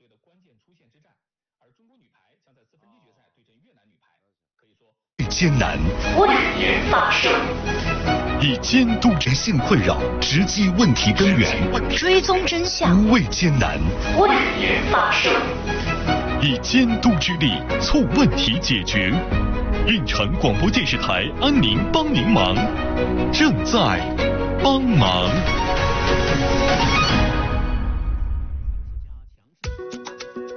队的关键出线之战，而中国女排将在4分之一决赛对阵越南女排，可以说艰难。 无语发射， 以监督人性困扰，直击问题根源， 追踪真相， 无畏艰难。 无语发射， 以监督之力促问题解决。运城广播电视台安宁帮您忙，正在帮忙。